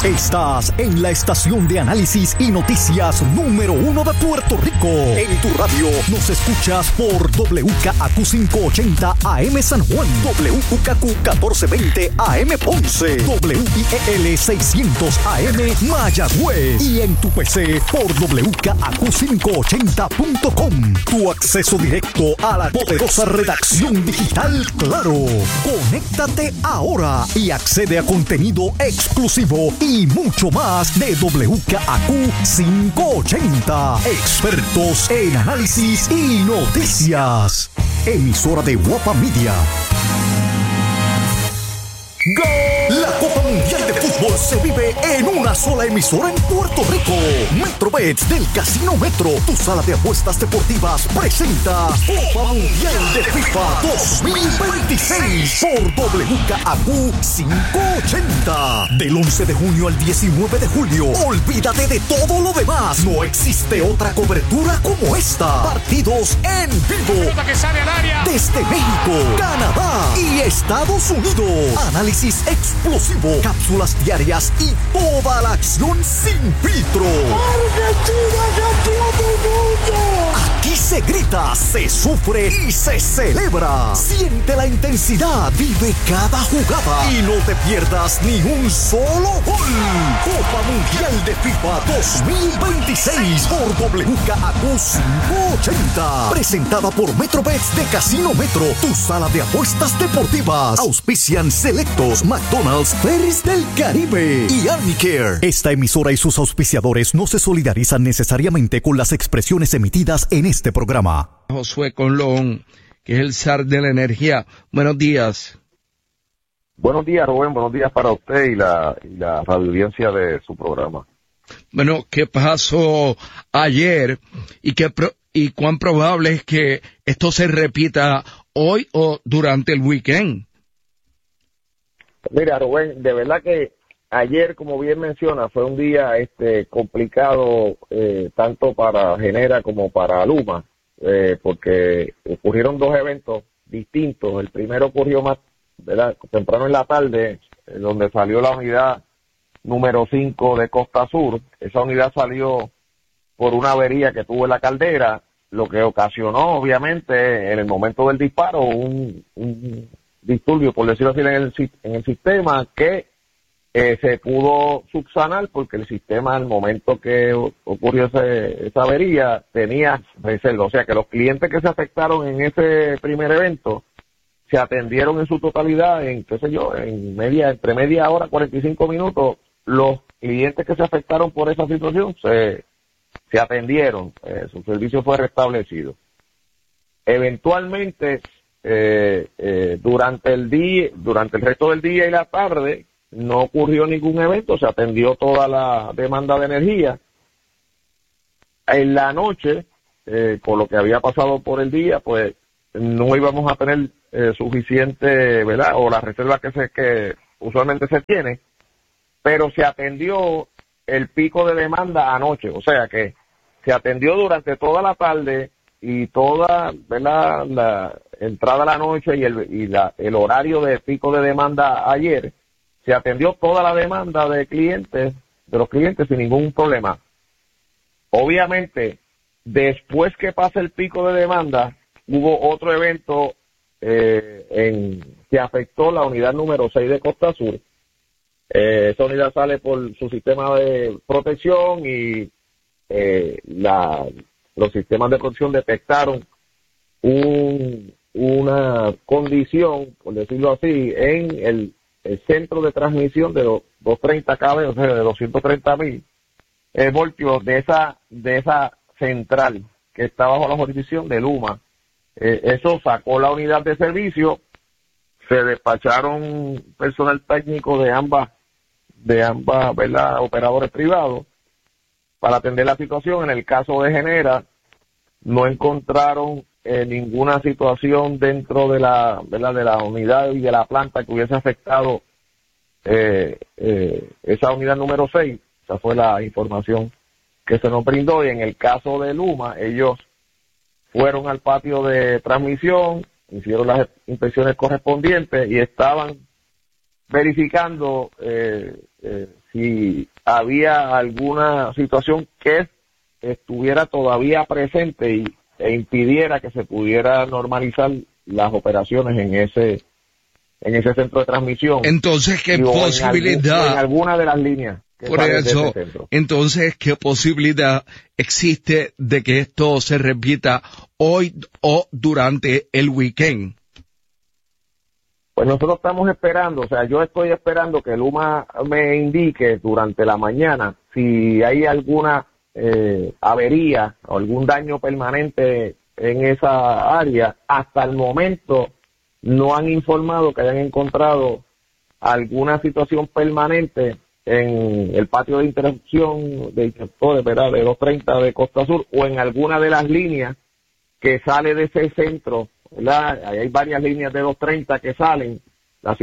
Estás en la estación de análisis y noticias número 1 de Puerto Rico. En tu radio nos escuchas por WKAQ 580 AM San Juan, WKAQ 1420 AM Ponce, WIEL 600 AM Mayagüez y en tu PC por WKAQ580.com. Tu acceso directo a la poderosa redacción digital Claro. Conéctate ahora y accede a contenido exclusivo y mucho más de WKAQ 580. Expertos en análisis y noticias. Emisora de Guapa Media. ¡Gol! La Copa Mundial de Fútbol se vive en una sola emisora en Puerto Rico. Metrobets del Casino Metro, tu sala de apuestas deportivas, presenta Copa Mundial de FIFA 2026 por WKAQ 580. Del 11 de junio al 19 de julio. Olvídate de todo lo demás. No existe otra cobertura como esta. Partidos en vivo. Desde México, Canadá y Estados Unidos. Análisis explosivo, cápsulas diarias y toda la acción sin filtro. ¡Argentina, campeón del mundo! Aquí se grita, se sufre y se celebra. Siente la intensidad, vive cada jugada y no te pierdas ni un solo gol. Copa Mundial de FIFA 2026 por WKAQ 580. Presentada por Metrobets de Casino Metro, tu sala de apuestas deportivas. Auspician Selectos, McDonald's, Ferris del Caribe y Armicare. Esta emisora y sus auspiciadores no se solidarizan necesariamente con las expresiones emitidas en este programa. Josué Colón, que es el zar de la energía. Buenos días. Buenos días, Rubén. Buenos días para usted y la audiencia de su programa. Bueno, ¿qué pasó ayer y cuán probable es que esto se repita hoy o durante el weekend? Mira, Rubén, de verdad que ayer, como bien menciona, fue un día complicado tanto para Genera como para Luma, porque ocurrieron dos eventos distintos. El primero ocurrió más, ¿verdad?, temprano en la tarde, donde salió la unidad número 5 de Costa Sur. Esa unidad salió por una avería que tuvo en la caldera, lo que ocasionó, obviamente, en el momento del disparo, un disturbio, por decirlo así, en el sistema que se pudo subsanar porque el sistema al momento que ocurrió esa avería tenía reserva. O sea que los clientes que se afectaron en ese primer evento se atendieron en su totalidad entre media hora, 45 minutos. Los clientes que se afectaron por esa situación se atendieron, su servicio fue restablecido. Eventualmente, durante el resto del día y la tarde no ocurrió ningún evento, se atendió toda la demanda de energía. En la noche, con lo que había pasado por el día, pues no íbamos a tener suficiente, ¿verdad?, o la reserva que usualmente se tiene, pero se atendió el pico de demanda anoche, o sea que se atendió durante toda la tarde y toda, ¿verdad?, la entrada a la noche y el horario de pico de demanda ayer, se atendió toda la demanda de los clientes sin ningún problema. Obviamente, después que pasa el pico de demanda, hubo otro evento que afectó la unidad número 6 de Costa Sur. Esa unidad sale por su sistema de protección y los sistemas de protección detectaron una condición, por decirlo así, en el centro de transmisión de los 230 kV, o sea, de 230.000 voltios de esa central que está bajo la jurisdicción de Luma. Eso sacó la unidad de servicio, se despacharon personal técnico de ambas, ¿verdad?, operadores privados para atender la situación. En el caso de Genera, no encontraron ninguna situación dentro de la unidad y de la planta que hubiese afectado esa unidad número 6. Esa fue la información que se nos brindó. Y en el caso de Luma, ellos fueron al patio de transmisión, hicieron las inspecciones correspondientes y estaban verificando si había alguna situación que estuviera todavía presente e impidiera que se pudiera normalizar las operaciones en ese centro de transmisión. Entonces, ¿qué posibilidad? En alguna de las líneas. Por eso, entonces, ¿qué posibilidad existe de que esto se repita hoy o durante el weekend? Pues nosotros estamos esperando, o sea, yo estoy esperando que Luma me indique durante la mañana si hay alguna avería o algún daño permanente en esa área. Hasta el momento no han informado que hayan encontrado alguna situación permanente en el patio de interrupción de interruptores, ¿verdad?, de 230 de Costa Sur, o en alguna de las líneas que sale de ese centro, ¿verdad? Ahí hay varias líneas de 230 que salen, la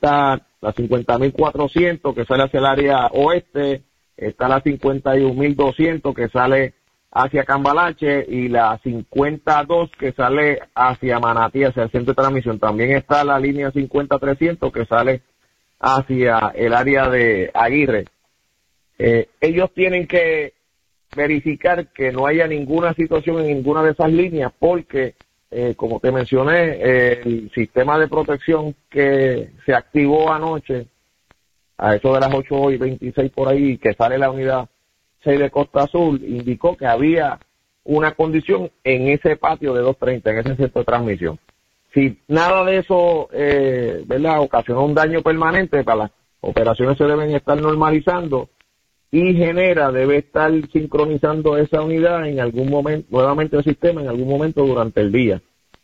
50.400 que sale hacia el área oeste, está la 51.200 que sale hacia Cambalache, y la 52 que sale hacia Manatí, hacia el centro de transmisión. También está la línea 50.300 que sale hacia el área de Aguirre. Ellos tienen que verificar que no haya ninguna situación en ninguna de esas líneas, porque como te mencioné, el sistema de protección que se activó anoche a eso de las 8:26 por ahí, que sale la unidad 6 de Costa Azul, indicó que había una condición en ese patio de 230, en ese centro de transmisión. Si nada de eso, ¿verdad?, ocasionó un daño permanente, para las operaciones se deben estar normalizando, y Genera debe estar sincronizando esa unidad en algún momento, nuevamente el sistema en algún momento durante el día.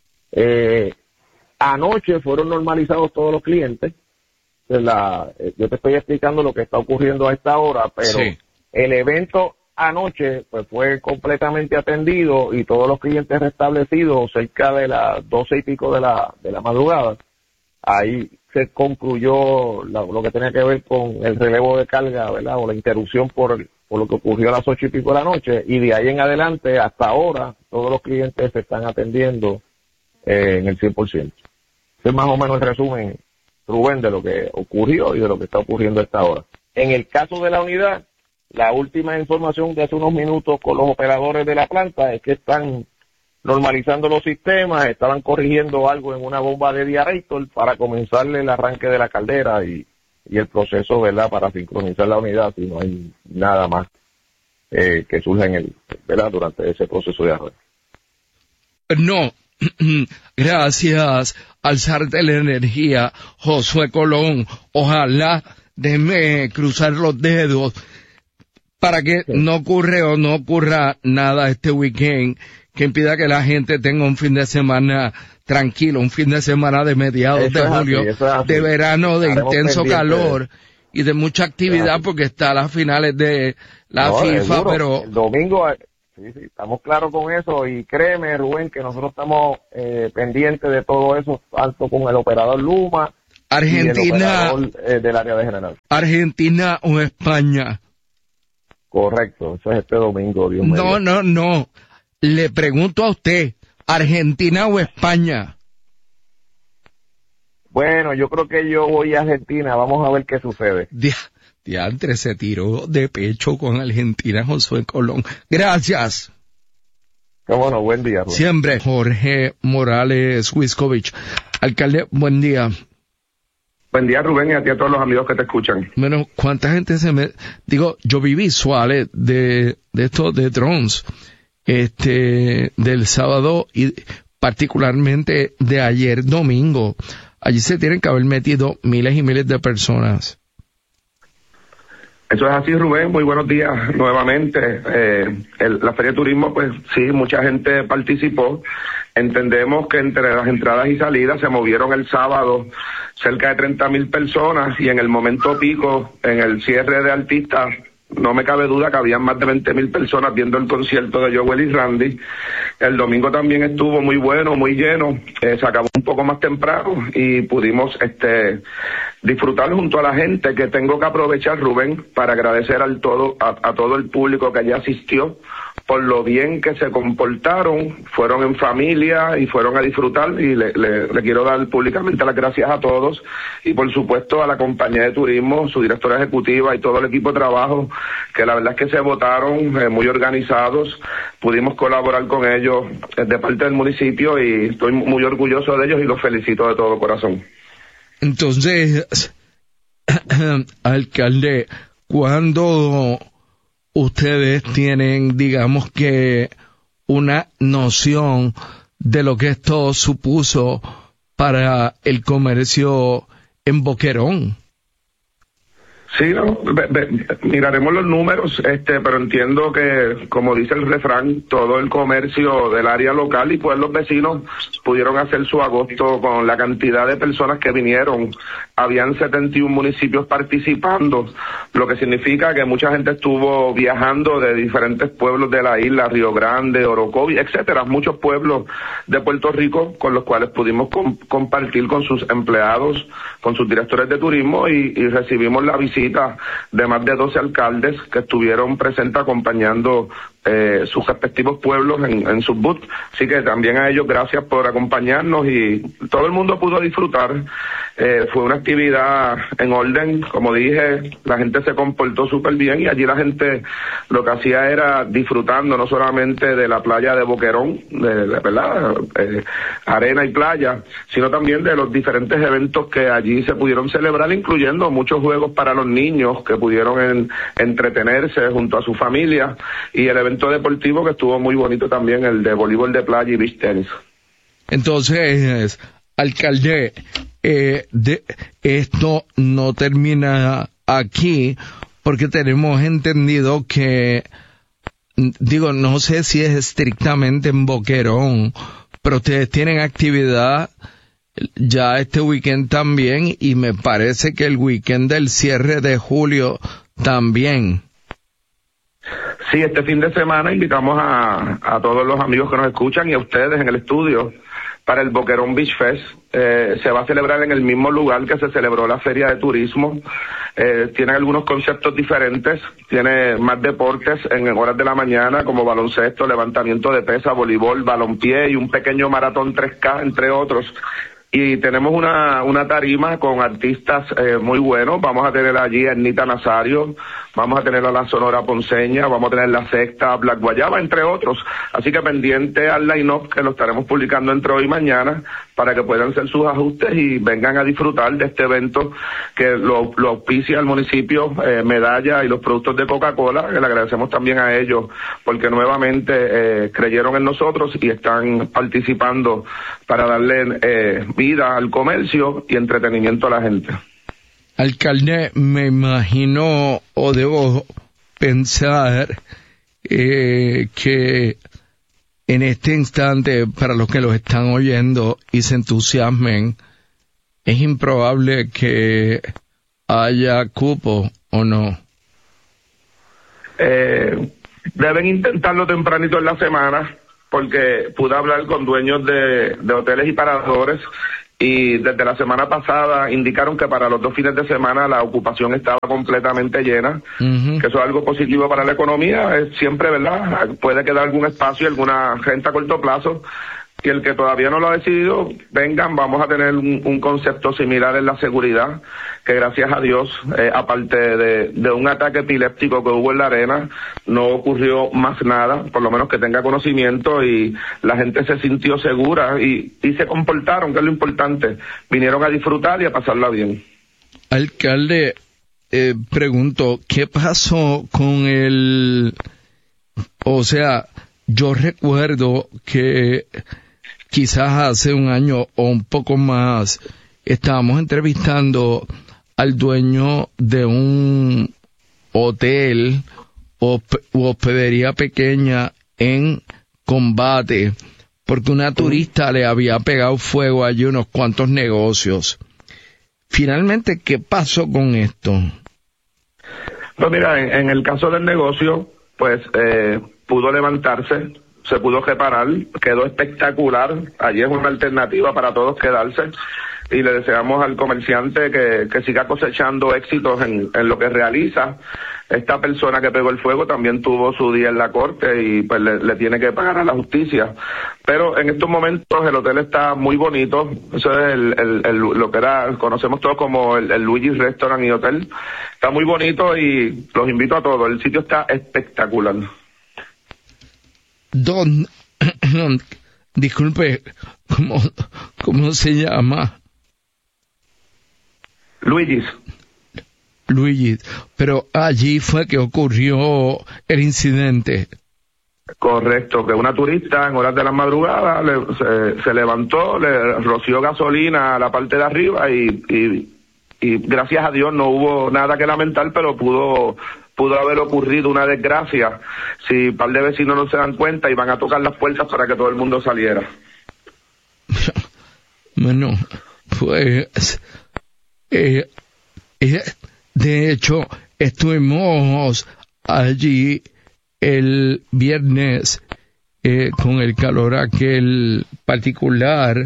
Anoche fueron normalizados todos los clientes. Yo te estoy explicando lo que está ocurriendo a esta hora, pero sí, el evento anoche pues fue completamente atendido y todos los clientes restablecidos cerca de las 12 y pico de la madrugada. Ahí se concluyó lo que tenía que ver con el relevo de carga, ¿verdad?, o la interrupción por lo que ocurrió a las 8 y pico de la noche, y de ahí en adelante hasta ahora todos los clientes se están atendiendo en el 100%. Es más o menos el resumen, Rubén, de lo que ocurrió y de lo que está ocurriendo a esta hora. En el caso de la unidad, la última información de hace unos minutos con los operadores de la planta es que están normalizando los sistemas, estaban corrigiendo algo en una bomba de diaretor para comenzarle el arranque de la caldera y el proceso, ¿verdad?, para sincronizar la unidad, si no hay nada más que surja ¿verdad?, durante ese proceso de arranque. No, gracias al zar de la energía, Josué Colón. Ojalá, déjeme cruzar los dedos para que no ocurra nada este weekend que impida que la gente tenga un fin de semana tranquilo, un fin de semana de mediados de julio, de verano, de intenso calor y de mucha actividad, porque está a las finales de la FIFA, pero el domingo, sí, estamos claros con eso, y créeme, Rubén, que nosotros estamos pendientes de todo eso, tanto con el operador Luma, Argentina, y el operador del área de General. Argentina o España. Correcto, eso es este domingo, Dios mío. No. Le pregunto a usted, ¿Argentina o España? Bueno, yo creo que yo voy a Argentina, vamos a ver qué sucede. Diantre, se tiró de pecho con Argentina, Josué Colón. Gracias. Cómo no, buen día, Rubén. Siempre, Jorge Morales Wiskovich. Alcalde, buen día. Buen día, Rubén, y a ti a todos los amigos que te escuchan. Bueno, ¿cuánta gente yo vi visuales de estos de drones, del sábado y particularmente de ayer domingo? Allí se tienen que haber metido miles y miles de personas. Eso es así, Rubén. Muy buenos días nuevamente. La Feria de Turismo, pues sí, mucha gente participó. Entendemos que entre las entradas y salidas se movieron el sábado cerca de 30,000 personas, y en el momento pico, en el cierre de artistas, no me cabe duda que habían más de 20,000 personas viendo el concierto de Joel y Randy. El domingo también estuvo muy bueno, muy lleno. Se acabó un poco más temprano y pudimos disfrutar junto a la gente, que tengo que aprovechar, Rubén, para agradecer a todo el público que allá asistió, por lo bien que se comportaron, fueron en familia y fueron a disfrutar, y le quiero dar públicamente las gracias a todos, y por supuesto a la compañía de turismo, su directora ejecutiva y todo el equipo de trabajo, que la verdad es que se votaron muy organizados, pudimos colaborar con ellos de parte del municipio y estoy muy orgulloso de ellos y los felicito de todo corazón. Entonces, alcalde, ¿cuándo ustedes tienen, digamos que, una noción de lo que esto supuso para el comercio en Boquerón? Sí, no, miraremos los números, pero entiendo que, como dice el refrán, todo el comercio del área local y pues los vecinos pudieron hacer su agosto con la cantidad de personas que vinieron. Habían 71 municipios participando, lo que significa que mucha gente estuvo viajando de diferentes pueblos de la isla, Río Grande, Orocovi, etcétera, muchos pueblos de Puerto Rico con los cuales pudimos compartir con sus empleados, con sus directores de turismo y recibimos la visita de más de 12 alcaldes que estuvieron presentes acompañando sus respectivos pueblos en sus booths. Así que también a ellos gracias por acompañarnos y todo el mundo pudo disfrutar. Fue una actividad en orden, como dije, la gente se comportó súper bien y allí la gente lo que hacía era disfrutando no solamente de la playa de Boquerón, ¿verdad? Arena y playa, sino también de los diferentes eventos que allí se pudieron celebrar, incluyendo muchos juegos para los niños que pudieron entretenerse junto a su familia, y el evento deportivo que estuvo muy bonito también, el de voleibol de playa y beach tenis. Entonces, alcalde, esto no termina aquí, porque tenemos entendido que, digo, no sé si es estrictamente en Boquerón, pero ustedes tienen actividad ya este weekend también, y me parece que el weekend del cierre de julio también. Sí, este fin de semana invitamos a todos los amigos que nos escuchan y a ustedes en el estudio para el Boquerón Beach Fest. Se va a celebrar en el mismo lugar que se celebró la Feria de Turismo. Tiene algunos conceptos diferentes, tiene más deportes en horas de la mañana como baloncesto, levantamiento de pesa, voleibol, balompié y un pequeño maratón 3K, entre otros. Y tenemos una tarima con artistas muy buenos. Vamos a tener allí a Ernita Nazario, vamos a tener a la Sonora Ponceña, vamos a tener la Sexta, Black Guayaba, entre otros. Así que pendiente al line-up que lo estaremos publicando entre hoy y mañana para que puedan hacer sus ajustes y vengan a disfrutar de este evento que lo auspicia el municipio, Medalla y los productos de Coca-Cola, que le agradecemos también a ellos porque nuevamente creyeron en nosotros y están participando para darle vida al comercio y entretenimiento a la gente. Alcalde, me imagino o debo pensar que en este instante, para los que los están oyendo y se entusiasmen, es improbable que haya cupo o no. Deben intentarlo tempranito en la semana, porque pude hablar con dueños de hoteles y paradores y desde la semana pasada indicaron que para los 2 fines de semana la ocupación estaba completamente llena, que eso es algo positivo para la economía. Es siempre, ¿verdad? Puede quedar algún espacio, alguna renta a corto plazo, y el que todavía no lo ha decidido, vengan, vamos a tener un concepto similar en la seguridad, que gracias a Dios, aparte de un ataque epiléptico que hubo en la arena, no ocurrió más nada, por lo menos que tenga conocimiento, y la gente se sintió segura y se comportaron, que es lo importante, vinieron a disfrutar y a pasarla bien. Alcalde, pregunto, ¿qué pasó con o sea, yo recuerdo que quizás hace un año o un poco más estábamos entrevistando al dueño de un hotel u hospedería pequeña en Combate, porque una turista le había pegado fuego allí unos cuantos negocios. Finalmente, ¿qué pasó con esto? Pues mira, en el caso del negocio, pues pudo levantarse, se pudo reparar, quedó espectacular. Allí es una alternativa para todos quedarse, y le deseamos al comerciante que siga cosechando éxitos en lo que realiza. esta persona que pegó el fuego también tuvo su día en la corte y pues le tiene que pagar a la justicia. Pero en estos momentos el hotel está muy bonito. Eso es lo que conocemos todos como el Luigi's Restaurant y Hotel. Está muy bonito y los invito a todos. El sitio está espectacular. Disculpe, ¿cómo se llama? Luigi's, pero allí fue que ocurrió el incidente. Correcto, que una turista en horas de la madrugada se levantó, le roció gasolina a la parte de arriba y gracias a Dios no hubo nada que lamentar, pero pudo haber ocurrido una desgracia si un par de vecinos no se dan cuenta y van a tocar las puertas para que todo el mundo saliera. Bueno, pues de hecho estuvimos allí el viernes con el calor aquel particular,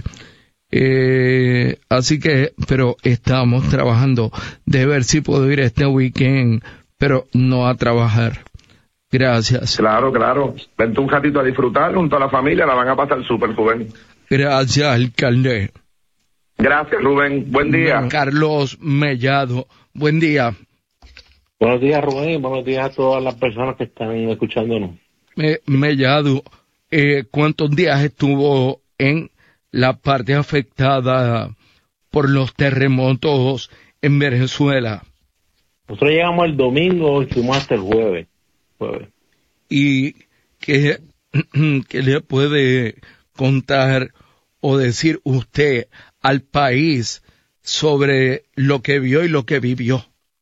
así que, pero estamos trabajando de ver si puedo ir este weekend, pero no a trabajar. Gracias. Claro. Vente un ratito a disfrutar junto a la familia, la van a pasar súper, Rubén. Gracias, alcalde. Gracias, Rubén. Buen día. Carlos Mellado, buen día. Buenos días, Rubén, y buenos días a todas las personas que están escuchándonos. Mellado, ¿cuántos días estuvo en la parte afectada por los terremotos en Venezuela? Nosotros llegamos el domingo y fuimos hasta el jueves. ¿Y qué le puede contar o decir usted al país sobre lo que vio y lo que vivió?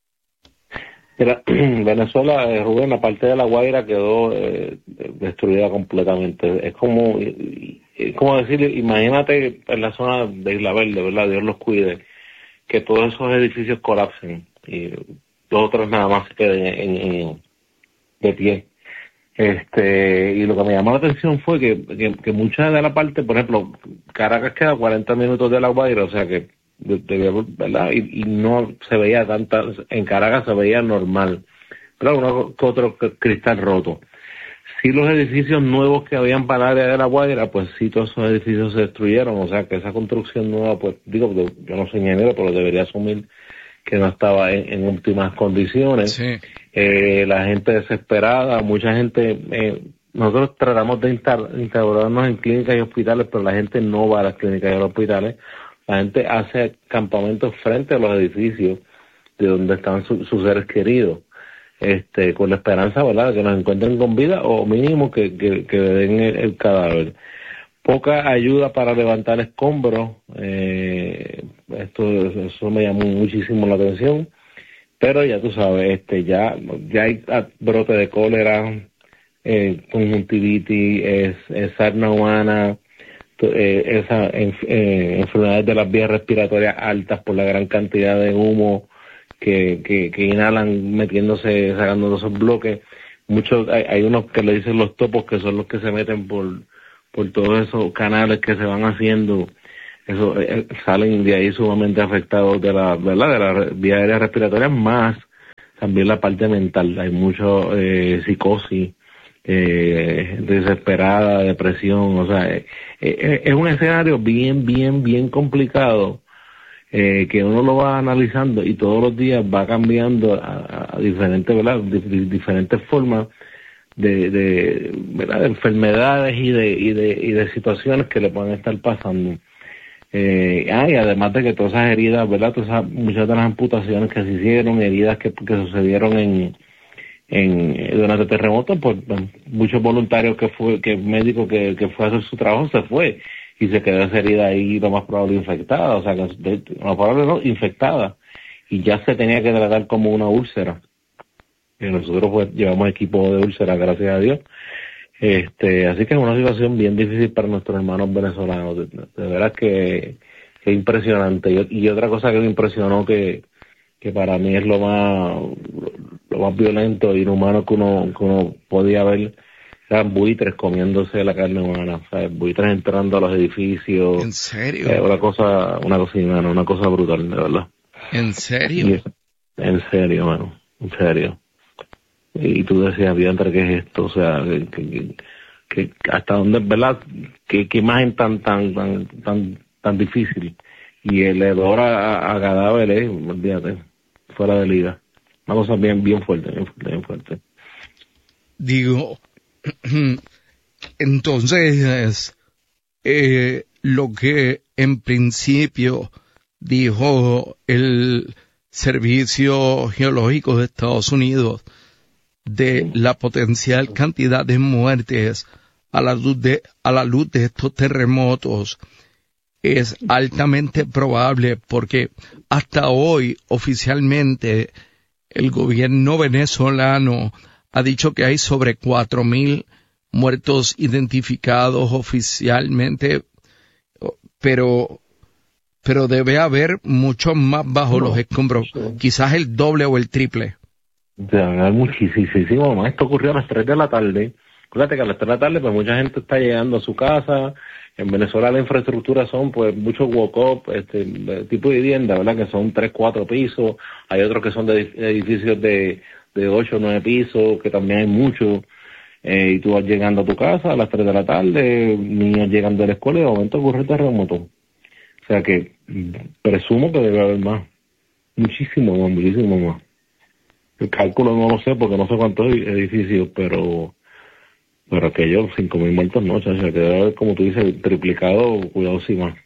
Venezuela, Rubén, la parte de La Guaira quedó destruida completamente. Es como decir, imagínate en la zona de Isla Verde, ¿verdad? Dios los cuide, que todos esos edificios colapsen y los otros nada más se queden de pie. Y lo que me llamó la atención fue que mucha de la parte, por ejemplo, Caracas queda a 40 minutos de La Guaira, o sea que ¿verdad? Y no se veía en Caracas se veía normal, pero uno que otro cristal roto. Sí, los edificios nuevos que habían para el área de La Guaira, pues sí, todos esos edificios se destruyeron, o sea que esa construcción nueva, pues digo, yo no soy ingeniero, pero debería asumir que no estaba en óptimas condiciones. Sí. La gente desesperada, mucha gente, nosotros tratamos de instaurarnos en clínicas y hospitales, pero la gente no va a las clínicas y a los hospitales. La gente hace campamentos frente a los edificios de donde están sus seres queridos, con la esperanza, ¿verdad?, de que nos encuentren con vida o mínimo que den el cadáver. Poca ayuda para levantar escombros, eso me llamó muchísimo la atención, pero ya tú sabes, ya hay brote de cólera, conjuntivitis, sarna humana, enfermedades de las vías respiratorias altas por la gran cantidad de humo que inhalan sacando esos bloques. Muchos, hay unos que le dicen los topos, que son los que se meten por todos esos canales que se van haciendo, eso salen de ahí sumamente afectados de la vía aérea respiratoria, más también la parte mental. Hay mucho psicosis, desesperada, depresión, o sea, es un escenario bien complicado, que uno lo va analizando y todos los días va cambiando a diferentes, ¿verdad?, diferentes formas de enfermedades y de situaciones que le pueden estar pasando. Y además de que todas esas heridas, ¿verdad?, muchas de las amputaciones que se hicieron, heridas que sucedieron durante el terremoto, pues muchos voluntarios médicos que fue a hacer su trabajo se fue y se quedó esa herida ahí lo más probable infectada, o sea, lo más probable no, infectada, y ya se tenía que tratar como una úlcera. Y nosotros pues llevamos equipo de úlcera, gracias a Dios. Así que es una situación bien difícil para nuestros hermanos venezolanos, de verdad que impresionante. Y otra cosa que me impresionó, que para mí es lo más violento e inhumano que uno podía ver, eran buitres comiéndose la carne humana, o sea, buitres entrando a los edificios. ¿En serio? Una cosa inhumana, una cosa brutal, de verdad. ¿En serio? En serio, mano, en serio. y tú decías, entre ¿qué es esto? O sea, que hasta dónde, ¿verdad? ¿Qué imagen tan difícil? Y el hedor a cadáveres, olvídate, fuera de liga. Una cosa bien fuerte. Digo, entonces, lo que en principio dijo el Servicio Geológico de Estados Unidos de la potencial cantidad de muertes a la luz de estos terremotos es altamente probable, porque hasta hoy oficialmente el gobierno venezolano ha dicho que hay sobre 4,000 muertos identificados oficialmente, pero debe haber muchos más bajo los escombros, quizás el doble o el triple. Debe haber muchísimo más. Esto ocurrió a las 3 de la tarde. Acuérdate que a las 3 de la tarde pues mucha gente está llegando a su casa. En Venezuela la infraestructura son pues muchos walk-up, tipo de vivienda, ¿verdad? Que son 3, 4 pisos. Hay otros que son de edificios de 8 o 9 pisos, que también hay muchos. Y tú vas llegando a tu casa a las 3 de la tarde, niños llegando a la escuela y de momento ocurre el terremoto. O sea que presumo que debe haber más. Muchísimo más. El cálculo no lo sé porque no sé cuántos edificios, pero aquellos 5,000 muertos no, o sea, que debe haber, como tú dices, triplicado, cuidado sí más.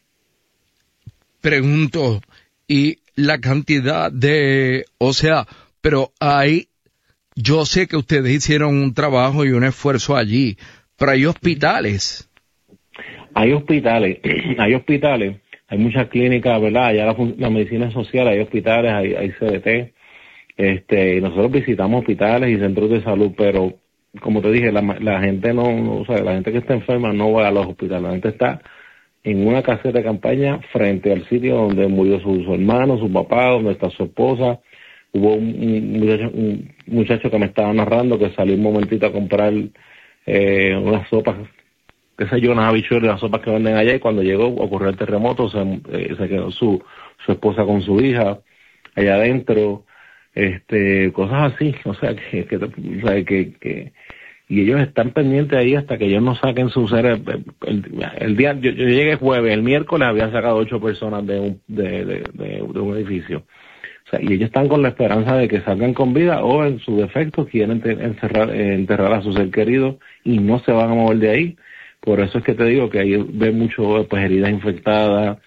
Pregunto, y la cantidad pero yo sé que ustedes hicieron un trabajo y un esfuerzo allí, pero hay hospitales. Hay hospitales, hay muchas clínicas, ¿verdad? Allá la medicina social, hay hospitales, hay CDT. Nosotros visitamos hospitales y centros de salud, pero como te dije, la gente no, o sea, la gente que está enferma no va a los hospitales, la gente está en una caseta de campaña frente al sitio donde murió su hermano, su papá, donde está su esposa. Hubo un muchacho que me estaba narrando que salió un momentito a comprar unas sopas, qué sé yo, unas habichuelas, las sopas que venden allá, y cuando llegó ocurrió el terremoto, se quedó su esposa con su hija allá adentro. Cosas así, o sea, que y ellos están pendientes ahí hasta que ellos no saquen su ser. El día, yo llegué jueves, el miércoles habían sacado 8 personas de un edificio. O sea, y ellos están con la esperanza de que salgan con vida, o en su defecto quieren enterrar a su ser querido y no se van a mover de ahí. Por eso es que te digo que ahí ven mucho, pues, heridas infectadas,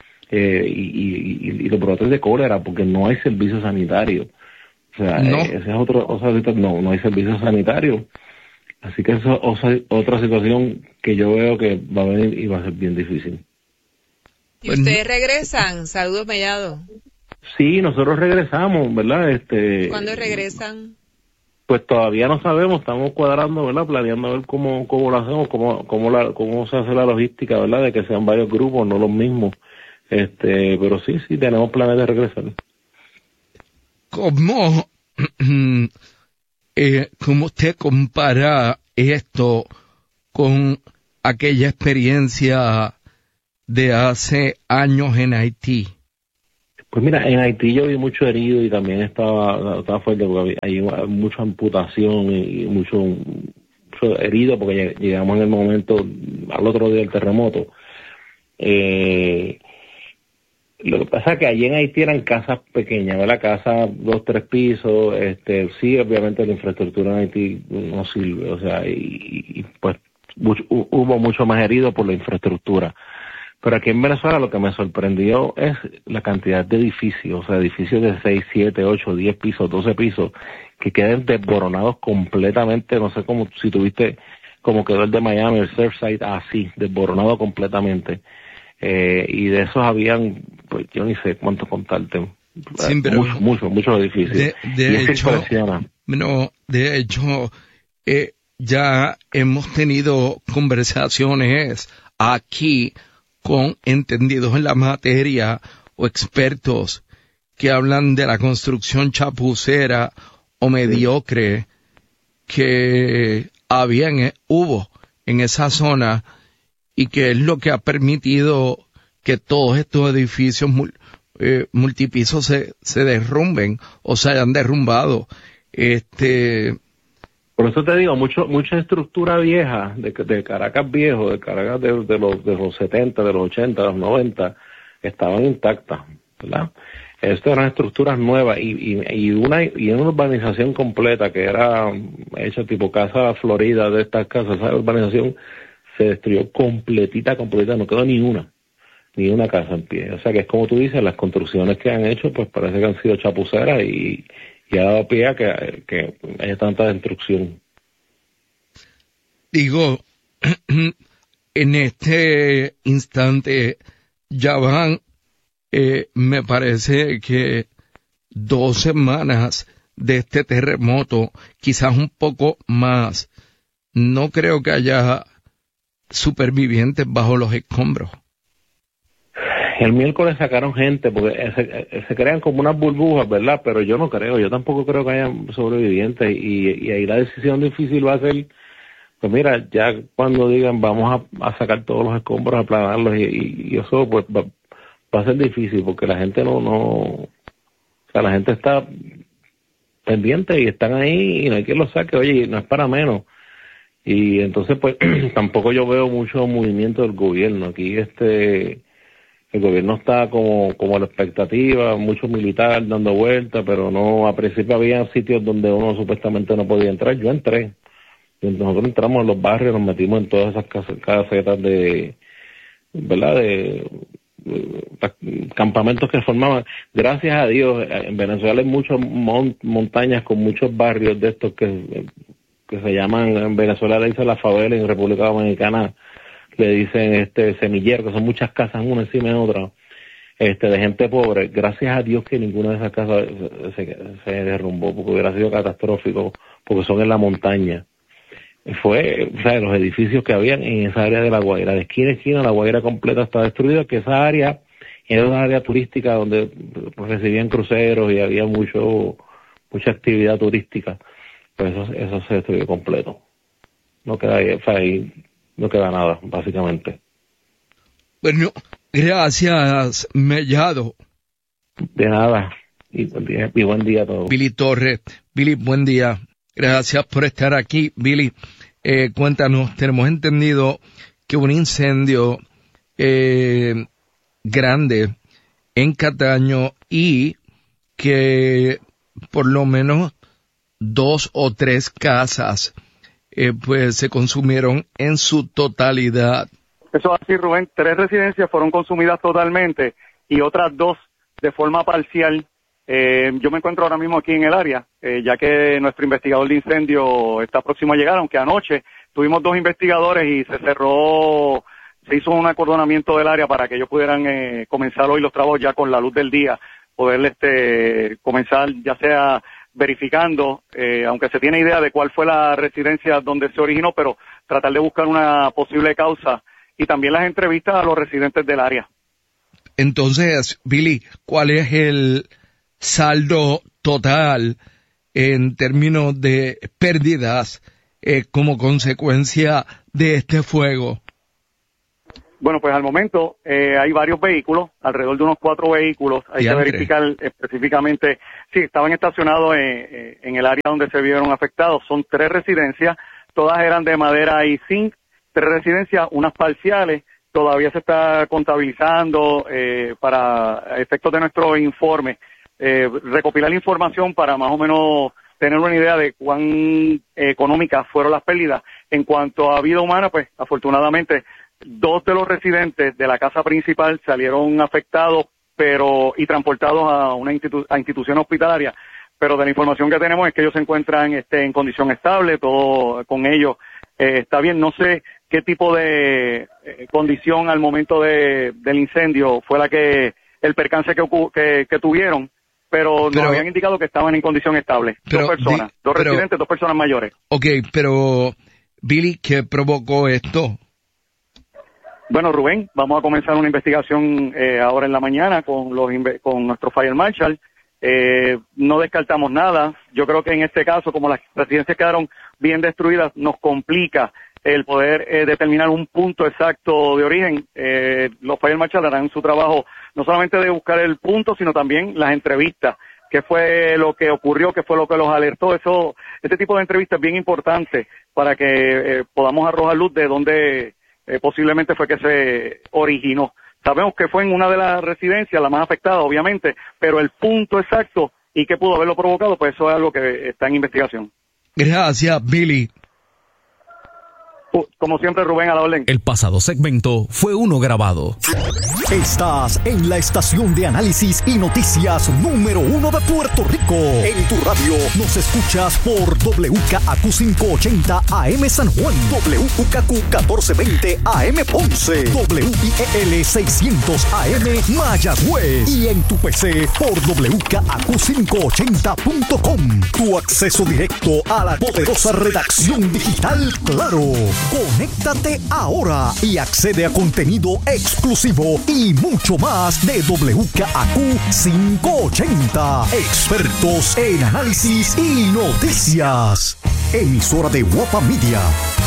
y los brotes de cólera, porque no hay servicio sanitario. O sea, no. Ese es no hay servicio sanitario. Así que eso es otra situación que yo veo que va a venir y va a ser bien difícil. ¿Y ustedes regresan? Saludos, Mellado. Sí, nosotros regresamos, ¿verdad? ¿Cuándo regresan? Pues todavía no sabemos, estamos cuadrando, ¿verdad? Planeando a ver cómo lo hacemos, cómo se hace la logística, ¿verdad? De que sean varios grupos, no los mismos. Pero sí, tenemos planes de regresar. ¿Cómo usted compara esto con aquella experiencia de hace años en Haití? Pues mira, en Haití yo vi mucho herido y también estaba fuerte porque hay mucha amputación y mucho herido porque llegamos en el momento, al otro día del terremoto. Lo que pasa es que allí en Haití eran casas pequeñas, ¿verdad? Casas 2, 3 pisos, sí, obviamente la infraestructura en Haití no sirve, o sea, y pues hubo mucho más herido por la infraestructura. Pero aquí en Venezuela lo que me sorprendió es la cantidad de edificios, o sea, edificios de 6, 7, 8, 10 pisos, 12 pisos, que queden desboronados completamente, no sé cómo, si tuviste como quedó el de Miami, el Surfside, así, desboronado completamente. Y de esos habían, pues yo ni sé cuánto contarte, sí, pero muchos edificios. De hecho, ya hemos tenido conversaciones aquí con entendidos en la materia o expertos que hablan de la construcción chapucera o mediocre que hubo en esa zona, y que es lo que ha permitido que todos estos edificios multipisos se derrumben o se hayan derrumbado. Por eso te digo, mucha estructura vieja, de Caracas viejo, de Caracas de los 70, de los 80, de los 90, estaban intactas, ¿verdad? Estas eran estructuras nuevas y una urbanización completa que era hecha tipo Casa Florida de estas casas. Esa urbanización se destruyó completita, no quedó ni una casa en pie. O sea que es como tú dices, las construcciones que han hecho pues parece que han sido chapuceras y ha dado pie a que haya tanta destrucción. Digo, en este instante ya van, me parece que 2 semanas de este terremoto, quizás un poco más. No creo que haya supervivientes bajo los escombros. El miércoles sacaron gente, porque se crean como unas burbujas, ¿verdad? Pero yo tampoco creo que haya sobrevivientes, y ahí la decisión difícil va a ser, pues mira, ya cuando digan vamos a sacar todos los escombros, a aplanarlos, y eso pues va a ser difícil, porque la gente o sea, la gente está pendiente y están ahí y no hay quien los saque, oye, no es para menos. Y entonces pues tampoco yo veo mucho movimiento del gobierno. Aquí el gobierno está como a la expectativa, mucho militar dando vueltas, pero no, a principio había sitios donde uno supuestamente no podía entrar. Yo entré. Nosotros entramos en los barrios, nos metimos en todas esas casetas de, ¿verdad?, de campamentos que formaban. Gracias a Dios, en Venezuela hay muchas montañas con muchos barrios de estos que se llaman, en Venezuela le dicen la favela, en República Dominicana le dicen semillero, que son muchas casas una encima de otra, de gente pobre. Gracias a Dios que ninguna de esas casas se derrumbó, porque hubiera sido catastrófico, porque son en la montaña. O sea, los edificios que habían en esa área de La Guaira, de esquina a esquina, La Guaira completa está destruida, que esa área era una área turística donde pues, recibían cruceros y había mucha actividad turística. Pues eso se destruyó completo. No queda ahí, o sea, ahí no queda nada, básicamente. Bueno, gracias, Mellado. De nada, y buen día a todos. Billy Torres. Billy, buen día. Gracias por estar aquí. Billy, cuéntanos, tenemos entendido que un incendio grande en Cataño y que por lo menos 2 o 3 casas pues se consumieron en su totalidad. Eso es así, Rubén. 3 residencias fueron consumidas totalmente y otras 2 de forma parcial. Yo me encuentro ahora mismo aquí en el área, ya que nuestro investigador de incendio está próximo a llegar, aunque anoche tuvimos 2 investigadores y se hizo un acordonamiento del área para que ellos pudieran comenzar hoy los trabajos ya con la luz del día, poder comenzar ya sea verificando, aunque se tiene idea de cuál fue la residencia donde se originó, pero tratar de buscar una posible causa y también las entrevistas a los residentes del área. Entonces, Billy, ¿cuál es el saldo total en términos de pérdidas como consecuencia de este fuego? Bueno, pues al momento hay varios vehículos, alrededor de unos 4 vehículos. Hay que verificar específicamente. Sí, estaban estacionados en el área donde se vieron afectados. Son 3 residencias, todas eran de madera y zinc. 3 residencias, unas parciales. Todavía se está contabilizando para efectos de nuestro informe. Recopilar información para más o menos tener una idea de cuán económicas fueron las pérdidas. En cuanto a vida humana, pues afortunadamente 2 de los residentes de la casa principal salieron afectados y transportados a una institución hospitalaria, pero de la información que tenemos es que ellos se encuentran en condición estable, todo con ellos está bien. No sé qué tipo de condición al momento del incendio fue el percance que tuvieron, pero nos habían indicado que estaban en condición estable. 2 personas, 2 residentes, 2 personas mayores. Ok, pero Billy, ¿qué provocó esto? Bueno, Rubén, vamos a comenzar una investigación ahora en la mañana con nuestro Fire Marshal. No descartamos nada. Yo creo que en este caso, como las residencias quedaron bien destruidas, nos complica el poder determinar un punto exacto de origen. Los Fire Marshal harán su trabajo no solamente de buscar el punto, sino también las entrevistas qué fue lo que ocurrió, qué fue lo que los alertó. Este tipo de entrevistas es bien importante para que podamos arrojar luz de dónde posiblemente fue que se originó. Sabemos que fue en una de las residencias, la más afectada, obviamente, pero el punto exacto y qué pudo haberlo provocado, pues eso es algo que está en investigación. Gracias, Billy. Como siempre, Rubén, a la orden. El pasado segmento fue uno grabado. Estás en la estación de análisis y noticias número 1 de Puerto Rico. En tu radio nos escuchas por WKAQ 580 AM San Juan, WKAQ 1420 AM Ponce, WIEL 600 AM Mayagüez y en tu PC por WKAQ580.com. Tu acceso directo a la poderosa redacción digital Claro. Conéctate ahora y accede a contenido exclusivo y mucho más de WKAQ 580. Expertos en análisis y noticias. Emisora de Guapa Media.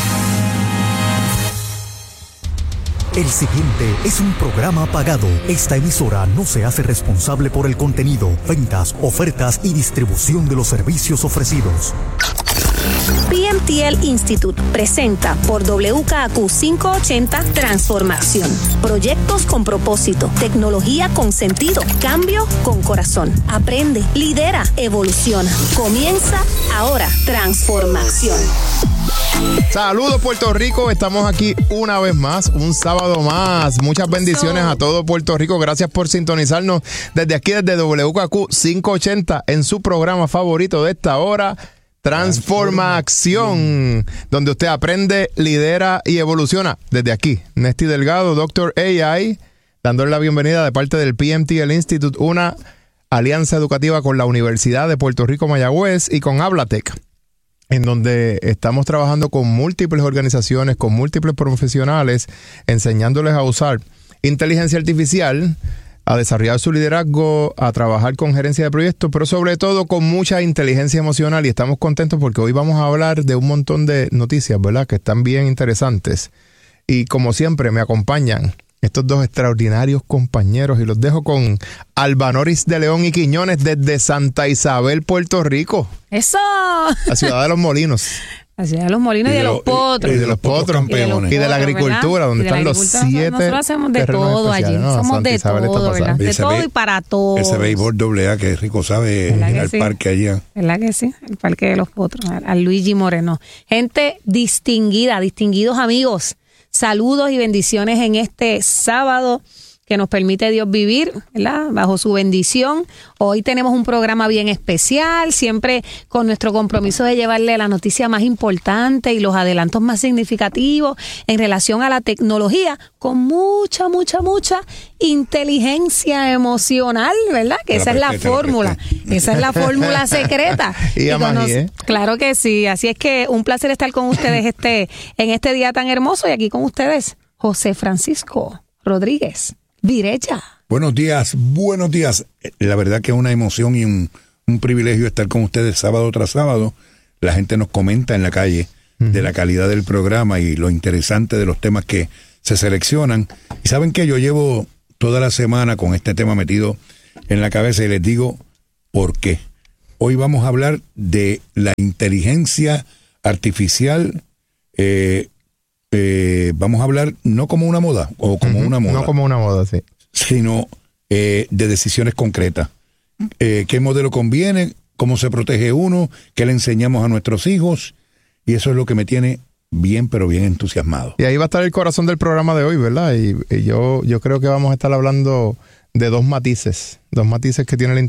El siguiente es un programa pagado. Esta emisora no se hace responsable por el contenido, ventas, ofertas y distribución de los servicios ofrecidos. PMTL Institute presenta por WKAQ 580 Transformación. Proyectos con propósito, tecnología con sentido, cambio con corazón. Aprende, lidera, evoluciona. Comienza ahora. Transformación. Saludos Puerto Rico, estamos aquí una vez más, un sábado más. Muchas bendiciones a todo Puerto Rico. Gracias por sintonizarnos desde aquí, desde WKAQ 580, en su programa favorito de esta hora, Transformación, donde usted aprende, lidera y evoluciona. Desde aquí, Nesty Delgado, Dr. AI, dándole la bienvenida de parte del PMTL Institute, una alianza educativa con la Universidad de Puerto Rico Mayagüez y con Hablatec, en donde estamos trabajando con múltiples organizaciones, con múltiples profesionales, enseñándoles a usar inteligencia artificial, a desarrollar su liderazgo, a trabajar con gerencia de proyectos, pero sobre todo con mucha inteligencia emocional. Y estamos contentos porque hoy vamos a hablar de un montón de noticias, ¿verdad?, que están bien interesantes. Y como siempre me acompañan estos dos extraordinarios compañeros y los dejo con Albanoris de León y Quiñones desde Santa Isabel, Puerto Rico. ¡Eso! La ciudad de los molinos. La ciudad de los molinos y de los potros. Y de los potros campeones. Y de la agricultura, donde están los 7. Nosotros hacemos de todo allí. ¿No? Somos de todo, ¿verdad? De todo y para todo. Ese béisbol AA que rico sabe ir al parque allá. ¿Verdad que sí? El parque de los potros. Al Luigi Moreno. Gente distinguida, distinguidos amigos. Saludos y bendiciones en este sábado que nos permite Dios vivir, ¿verdad?, bajo su bendición. Hoy tenemos un programa bien especial, siempre con nuestro compromiso de llevarle la noticia más importante y los adelantos más significativos en relación a la tecnología, con mucha inteligencia emocional, ¿verdad? Que esa es la fórmula. Esa es la fórmula secreta. Claro que sí. Así es que un placer estar con ustedes en este día tan hermoso, y aquí con ustedes, José Francisco Rodríguez Virecha. Buenos días. La verdad que es una emoción y un privilegio estar con ustedes sábado tras sábado. La gente nos comenta en la calle de la calidad del programa y lo interesante de los temas que se seleccionan. Y saben que yo llevo toda la semana con este tema metido en la cabeza y les digo por qué. Hoy vamos a hablar de la inteligencia artificial. Vamos a hablar no como una moda o como una moda. No como una moda, sí. Sino de decisiones concretas. ¿Qué modelo conviene? ¿Cómo se protege uno? ¿Qué le enseñamos a nuestros hijos? Y eso es lo que me tiene bien, pero bien entusiasmado. Y ahí va a estar el corazón del programa de hoy, ¿verdad? Y yo creo que vamos a estar hablando de dos matices que tiene la